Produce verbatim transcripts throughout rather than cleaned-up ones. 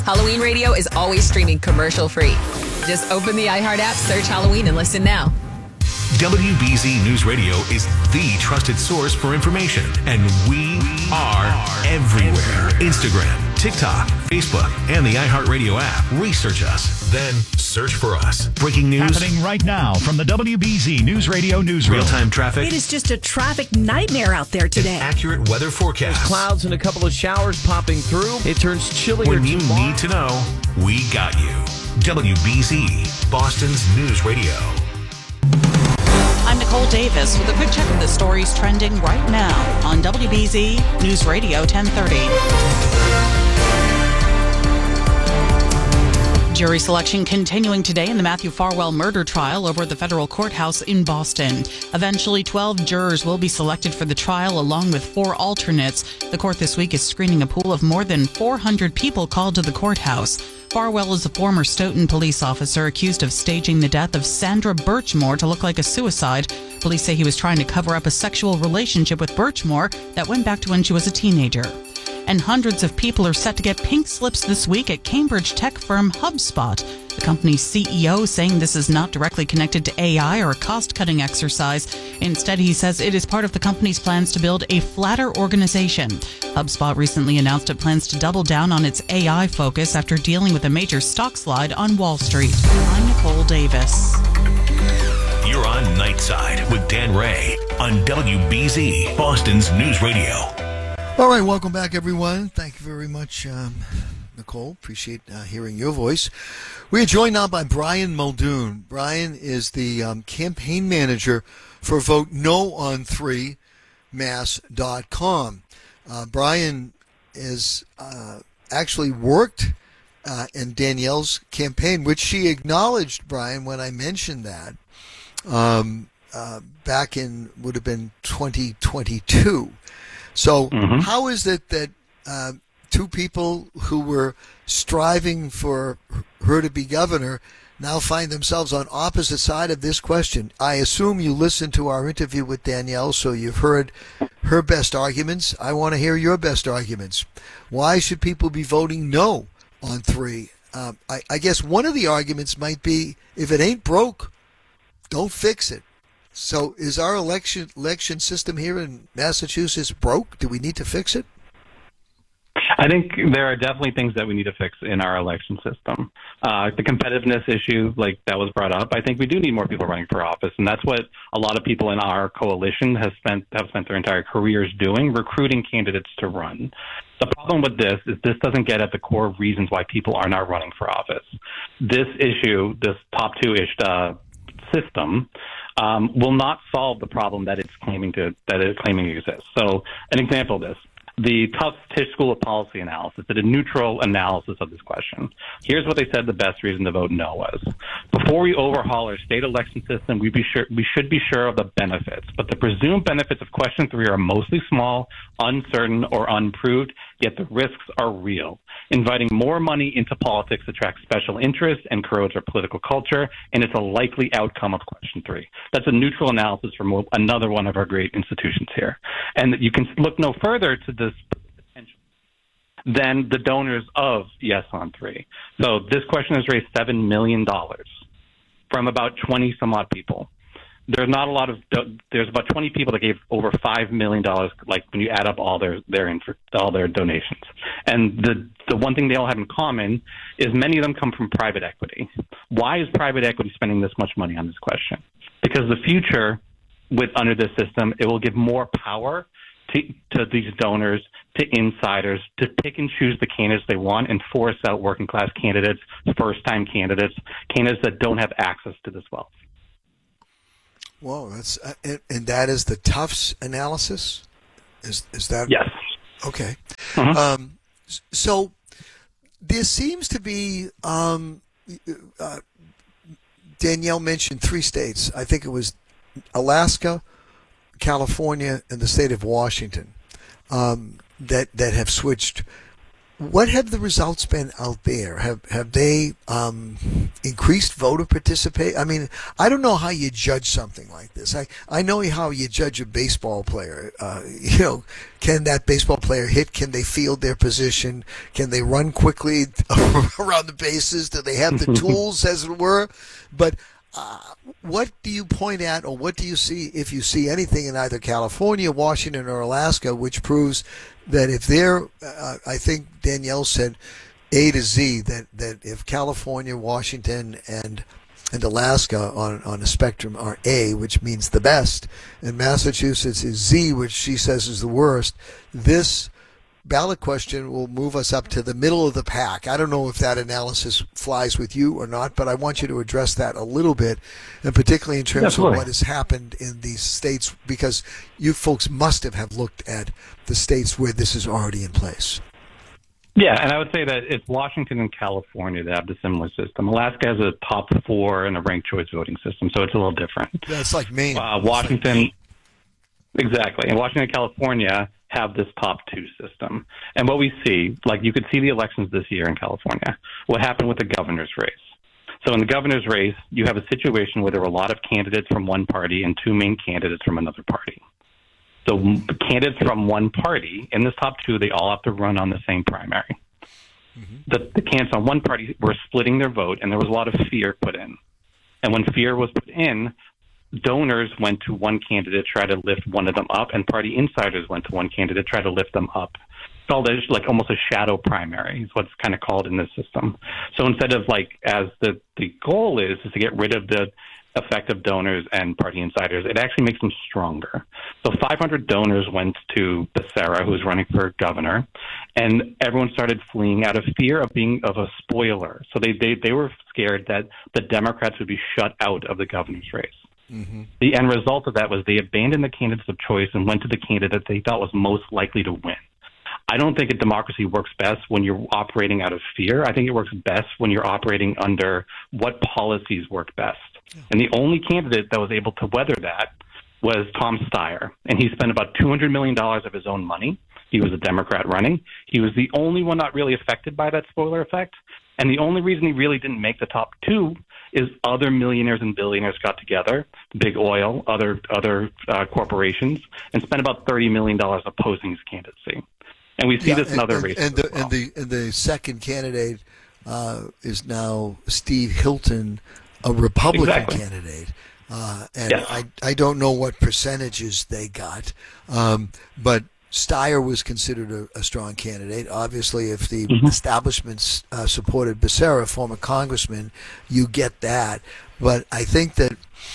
Halloween Radio is always streaming commercial-free. Just open the iHeart app, search Halloween, and listen now. W B Z News Radio is the trusted source for information, and we are everywhere. Instagram, TikTok, Facebook, and the iHeartRadio app. Research us, then search for us. Breaking news happening right now from the W B Z News Radio newsroom. Real-time traffic. It is just a traffic nightmare out there today. An accurate weather forecast. There's clouds and a couple of showers popping through. It turns chillier When you tomorrow. need to know, we got you. W B Z, Boston's News Radio. I'm Nicole Davis with a quick check of the stories trending right now on W B Z News Radio ten thirty. Jury selection continuing today in the Matthew Farwell murder trial over at the federal courthouse in Boston. Eventually, twelve jurors will be selected for the trial along with four alternates. The court this week is screening a pool of more than four hundred people called to the courthouse. Farwell is a former Stoughton police officer accused of staging the death of Sandra Birchmore to look like a suicide. Police say he was trying to cover up a sexual relationship with Birchmore that went back to when she was a teenager. And hundreds of people are set to get pink slips this week at Cambridge tech firm HubSpot. The company's C E O saying this is not directly connected to A I or a cost-cutting exercise. Instead, he says it is part of the company's plans to build a flatter organization. HubSpot recently announced it plans to double down on its A I focus after dealing with a major stock slide on Wall Street. I'm Nicole Davis. You're on Nightside with Dan Ray on W B Z, Boston's News Radio. All right, welcome back, everyone. Thank you very much, um, Nicole. Appreciate uh, hearing your voice. We are joined now by Brian Muldoon. Brian is the um, campaign manager for Vote No on three mass dot com. Uh, Brian has uh, actually worked uh, in Danielle's campaign, which she acknowledged, Brian, when I mentioned that, um, uh, back in, would have been twenty twenty-two. So mm-hmm. How is it that uh, two people who were striving for her to be governor now find themselves on opposite side of this question? I assume you listened to our interview with Danielle, so you've heard her best arguments. I want to hear your best arguments. Why should people be voting no on three? Um, I, I guess one of the arguments might be, if it ain't broke, don't fix it. So is our election election system here in Massachusetts broke? Do we need to fix it? I think there are definitely things that we need to fix in our election system. Uh, the competitiveness issue, like that was brought up, I think we do need more people running for office, and that's what a lot of people in our coalition have spent have spent their entire careers doing, recruiting candidates to run. The problem with this is this doesn't get at the core reasons why people are not running for office. This issue, this top two-ish uh, system, um, will not solve the problem that it's claiming to that it's claiming exists. So, an example of this. The Tufts Tisch School of Policy Analysis did a neutral analysis of this question. Here's what they said the best reason to vote no was. Before we overhaul our state election system, we, be sure, we should be sure of the benefits. But the presumed benefits of question three are mostly small, uncertain, or unproved, yet the risks are real. Inviting more money into politics attracts special interests and corrodes our political culture, and it's a likely outcome of question three. That's a neutral analysis from another one of our great institutions here. And you can look no further to this potential than the donors of Yes on three. So this question has raised seven million dollars from about twenty some odd people. There's not a lot of, there's about twenty people that gave over five million dollars, like when you add up all their, their, all their donations. And the, the one thing they all have in common is many of them come from private equity. Why is private equity spending this much money on this question? Because the future with, under this system, it will give more power to, to these donors, to insiders, to pick and choose the candidates they want and force out working class candidates, first-time candidates, candidates that don't have access to this wealth. Whoa, that's uh, and, and that is the Tufts analysis? Is is that? Yes. Okay. Mm-hmm. Um, so there seems to be, um, uh, Danielle mentioned three states. I think it was Alaska, California, and the state of Washington um, that, that have switched what have the results been out there? Have have they um, increased voter participation? I mean, I don't know how you judge something like this. I, I know how you judge a baseball player. Uh, you know, can that baseball player hit? Can they field their position? Can they run quickly around the bases? Do they have the tools, as it were? But uh, what do you point at, or what do you see, if you see anything in either California, Washington, or Alaska, which proves that if they're, uh, I think Danielle said A to Z, that, that if California, Washington, and and Alaska on, on a spectrum are A, which means the best, and Massachusetts is Z, which she says is the worst, this ballot question will move us up to the middle of the pack. I don't know if that analysis flies with you or not, but I want you to address that a little bit, and particularly in terms Absolutely. of what has happened in these states, because you folks must have, have looked at the states where this is already in place. Yeah, and I would say that it's Washington and California that have the similar system. Alaska has a top four and a ranked choice voting system, so it's a little different. That's like Maine. Uh, Washington, like Maine. Exactly. And Washington and California have this top two system. And what we see, like you could see the elections this year in California, what happened with the governor's race. So in the governor's race, you have a situation where there were a lot of candidates from one party and two main candidates from another party. So candidates from one party, in this top two, they all have to run on the same primary. Mm-hmm. The, the candidates on one party were splitting their vote, and there was a lot of fear put in. And when fear was put in, donors went to one candidate, try to lift one of them up, and party insiders went to one candidate, try to lift them up. It's called like almost a shadow primary is what's kind of called in this system. So instead of like, as the, the goal is, is to get rid of the effective donors and party insiders, it actually makes them stronger. So five hundred donors went to Becerra, who was running for governor, and everyone started fleeing out of fear of being of a spoiler. So they, they, they were scared that the Democrats would be shut out of the governor's race. Mm-hmm. The end result of that was they abandoned the candidates of choice and went to the candidate they thought was most likely to win. I don't think a democracy works best when you're operating out of fear. I think it works best when you're operating under what policies work best. Yeah. And the only candidate that was able to weather that was Tom Steyer. And he spent about two hundred million dollars of his own money. He was a Democrat running. He was the only one not really affected by that spoiler effect. And the only reason he really didn't make the top two is other millionaires and billionaires got together, big oil, other other uh, corporations, and spent about thirty million dollars opposing his candidacy. And we see yeah, this in and, other and, races and the, as well. And the, and the second candidate uh, is now Steve Hilton, a Republican exactly. candidate. Uh, and yes. I, I don't know what percentages they got, um, but Steyer was considered a, a strong candidate. Obviously, if the mm-hmm. establishment uh, supported Becerra, former congressman, you get that. But I think that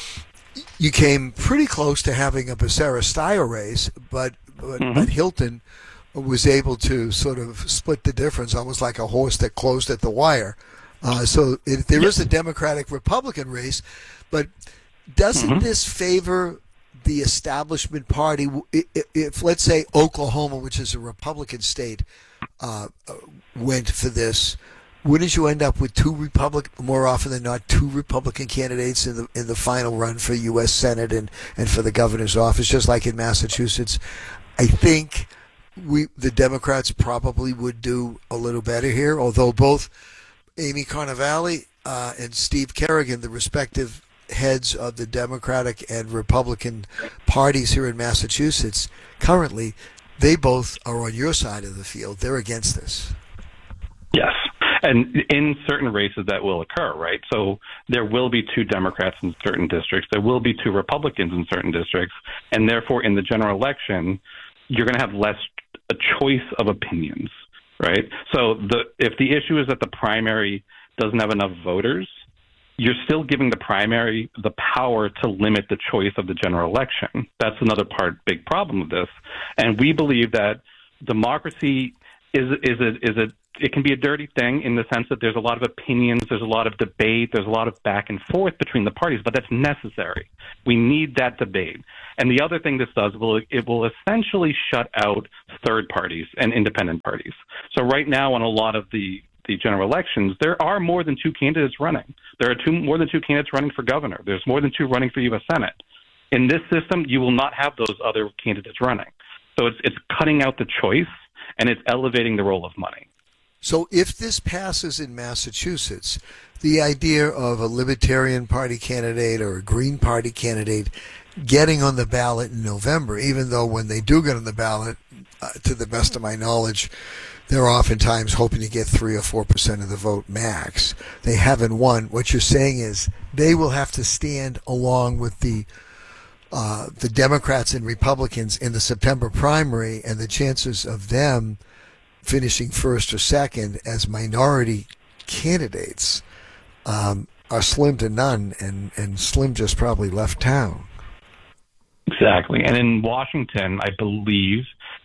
you came pretty close to having a Becerra-Steyer race, but but, mm-hmm. but Hilton was able to sort of split the difference, almost like a horse that closed at the wire. Uh, so it, there is a Democratic-Republican race, but doesn't mm-hmm. this favor the establishment party? If, if, let's say, Oklahoma, which is a Republican state, uh, went for this, wouldn't you end up with two Republican, more often than not, two Republican candidates in the in the final run for U S Senate and, and for the governor's office, just like in Massachusetts? I think we the Democrats probably would do a little better here, although both Amy Carnevale uh, and Steve Kerrigan, the respective heads of the Democratic and Republican parties here in Massachusetts, currently, they both are on your side of the field. They're against this. Yes. And in certain races that will occur, right? So there will be two Democrats in certain districts. There will be two Republicans in certain districts. And therefore, in the general election, you're going to have less a choice of opinions, right? So the if the issue is that the primary doesn't have enough voters, you're still giving the primary the power to limit the choice of the general election. That's another part, big problem of this. And we believe that democracy is is a, is a it can be a dirty thing in the sense that there's a lot of opinions, there's a lot of debate, there's a lot of back and forth between the parties, but that's necessary. We need that debate. And the other thing this does, will it will essentially shut out third parties and independent parties. So right now on a lot of the the general elections, there are more than two candidates running. There are two more than two candidates running for governor. There's more than two running for U S Senate. In this system, you will not have those other candidates running. So it's it's cutting out the choice, and it's elevating the role of money. So if this passes in Massachusetts, the idea of a Libertarian Party candidate or a Green Party candidate getting on the ballot in November, even though when they do get on the ballot, uh, to the best of my knowledge, they're oftentimes hoping to get three or four percent of the vote max. They haven't won. What you're saying is they will have to stand along with the uh, the Democrats and Republicans in the September primary, and the chances of them finishing first or second as minority candidates um, are slim to none, and, and Slim just probably left town. Exactly. And in Washington, I believe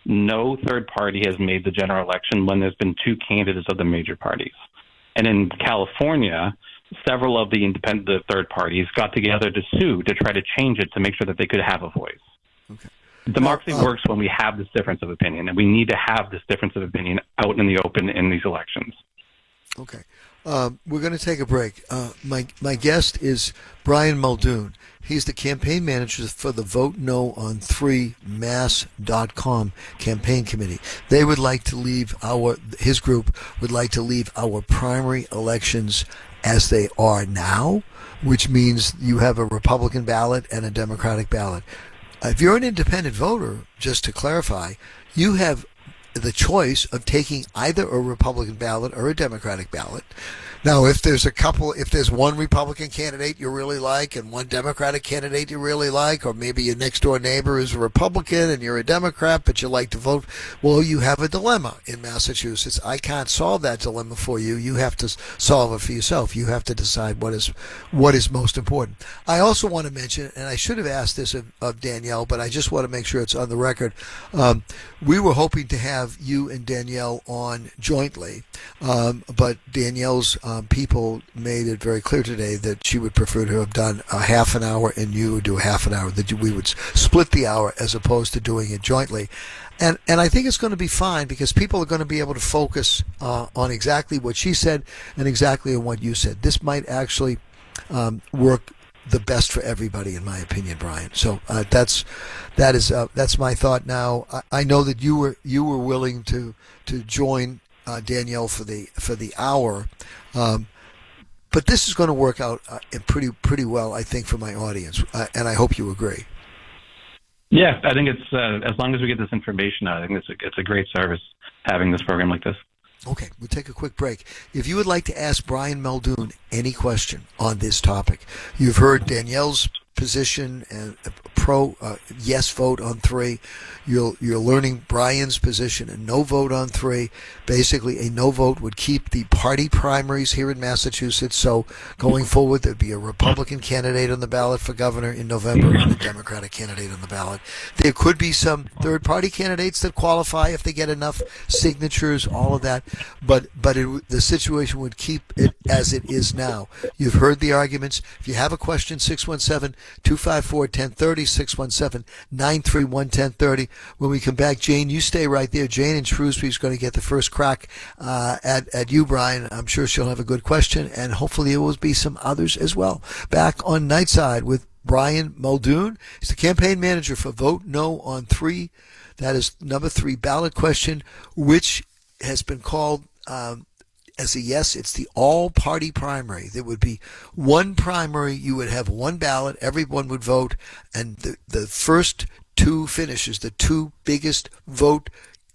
no third party has made the general election when there's been two candidates of the major parties. And in California, several of the independent the third parties got together to sue to try to change it to make sure that they could have a voice. Okay. Democracy uh, works when we have this difference of opinion, and we need to have this difference of opinion out in the open in these elections. Okay. Um, we're going to take a break. Uh, my my guest is Brian Muldoon. He's the campaign manager for the Vote No on three mass dot com campaign committee. They would like to leave our, his group would like to leave our primary elections as they are now, which means you have a Republican ballot and a Democratic ballot. If you're an independent voter, just to clarify, you have the choice of taking either a Republican ballot or a Democratic ballot. Now, if there's a couple, if there's one Republican candidate you really like and one Democratic candidate you really like, or maybe your next door neighbor is a Republican and you're a Democrat, but you like to vote, well, you have a dilemma in Massachusetts. I can't solve that dilemma for you. You have to solve it for yourself. You have to decide what is what is most important. I also want to mention, and I should have asked this of, of Danielle, but I just want to make sure it's on the record. Um, we were hoping to have you and Danielle on jointly, um, but Danielle's Um, people made it very clear today that she would prefer to have done a half an hour and you would do a half an hour, that we would split the hour as opposed to doing it jointly. And and I think it's going to be fine because people are going to be able to focus uh, on exactly what she said and exactly on what you said. This might actually um, work the best for everybody, in my opinion, Brian. So uh, that's that is uh, that's my thought now. I, I know that you were you were willing to to join Uh, Danielle for the for the hour, um, but this is going to work out uh, pretty pretty well, I think, for my audience, uh, and I hope you agree. Yeah, I think it's uh, as long as we get this information out, I think it's a, it's a great service having this program like this. Okay, we'll take a quick break. If you would like to ask Brian Muldoon any question on this topic, you've heard Danielle's position and a pro uh, yes vote on three. You're you're learning Brian's position, a no vote on three. Basically, a no vote would keep the party primaries here in Massachusetts. So going forward, there'd be a Republican candidate on the ballot for governor in November and a Democratic candidate on the ballot. There could be some third-party candidates that qualify if they get enough signatures, all of that. But but it, the situation would keep it as it is now. You've heard the arguments. If you have a question, six one seven, two five four, one zero three zero, six one seven, nine three one, one zero three zero. When we come back, Jane, you stay right there. Jane in Shrewsbury is going to get the first crack uh, at, at you, Brian. I'm sure she'll have a good question, and hopefully there will be some others as well. Back on Nightside with Brian Muldoon. He's the campaign manager for Vote No on three. That is number three ballot question, which has been called um, as a yes. It's the all-party primary. There would be one primary. You would have one ballot. Everyone would vote, and the, the first two finishes, the two biggest vote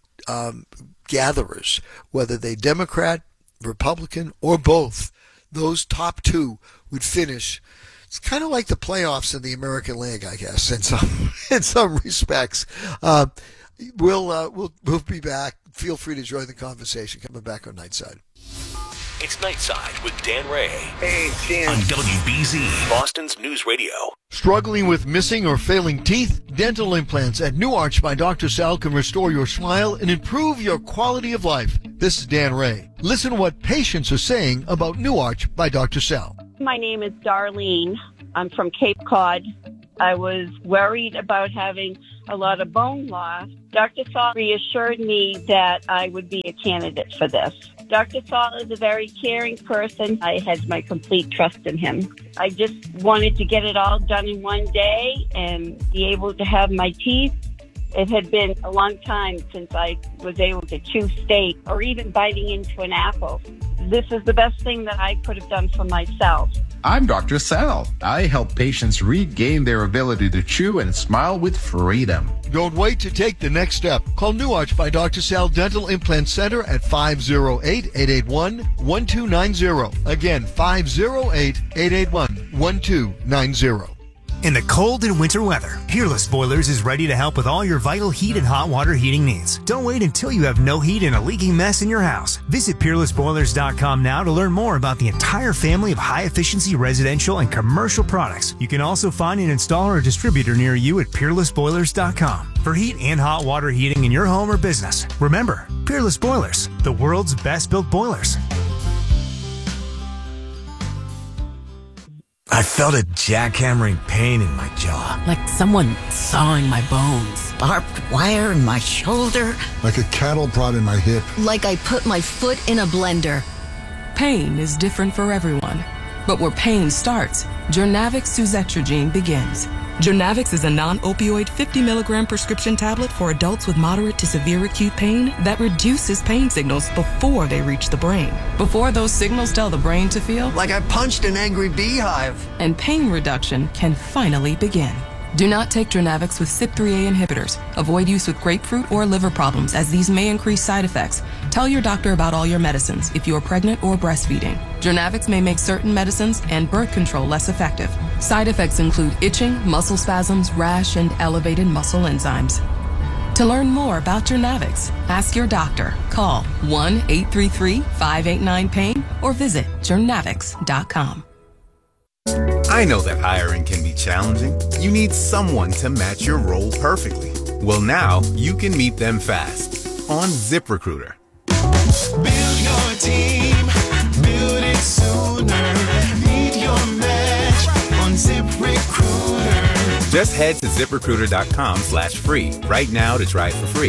um, gatherers, whether they Democrat, Republican, or both, those top two would finish. It's kind of like the playoffs in the American League, I guess, in some in some respects. Uh, we'll uh, we'll we'll be back. Feel free to join the conversation. Coming back on Nightside. It's Nightside with Dan Ray. Hey, Dan. On W B Z, Boston's News Radio. Struggling with missing or failing teeth? Dental implants at New Arch by Doctor Sal can restore your smile and improve your quality of life. This is Dan Ray. Listen to what patients are saying about New Arch by Doctor Sal. My name is Darlene. I'm from Cape Cod. I was worried about having a lot of bone loss. Doctor Saul reassured me that I would be a candidate for this. Doctor Saul is a very caring person. I had my complete trust in him. I just wanted to get it all done in one day and be able to have my teeth It had been a long time since I was able to chew steak or even biting into an apple. This is the best thing that I could have done for myself. I'm Doctor Sal. I help patients regain their ability to chew and smile with freedom. Don't wait to take the next step. Call New Arch by Doctor Sal Dental Implant Center at five oh eight, eight eight one, one two nine zero. Again, five oh eight, eight eight one, one two nine zero. In the cold and winter weather, Peerless Boilers is ready to help with all your vital heat and hot water heating needs. Don't wait until you have no heat and a leaking mess in your house. Visit peerless boilers dot com now to learn more about the entire family of high-efficiency residential and commercial products. You can also find an installer or distributor near you at peerless boilers dot com for heat and hot water heating in your home or business. Remember, Peerless Boilers, the world's best-built boilers. I felt a jackhammering pain in my jaw. Like someone sawing my bones. Barbed wire in my shoulder. Like a cattle prod in my hip. Like I put my foot in a blender. Pain is different for everyone. But where pain starts, Jurnavix suzetrigine begins. Jurnavix is a non-opioid fifty milligram prescription tablet for adults with moderate to severe acute pain that reduces pain signals before they reach the brain. Before those signals tell the brain to feel like I punched an angry beehive. And pain reduction can finally begin. Do not take Jurnavix with C Y P three A inhibitors. Avoid use with grapefruit or liver problems, as these may increase side effects. Tell your doctor about all your medicines if you are pregnant or breastfeeding. Jurnavix may make certain medicines and birth control less effective. Side effects include itching, muscle spasms, rash, and elevated muscle enzymes. To learn more about Jurnavix, ask your doctor. Call one eight three three, five eight nine, pain or visit jurnavix dot com. I know that hiring can be challenging. You need someone to match your role perfectly. Well, now you can meet them fast on ZipRecruiter. Build your team, build it sooner. Meet your match on ZipRecruiter. Just head to ZipRecruiter dot com slash free right now to try it for free.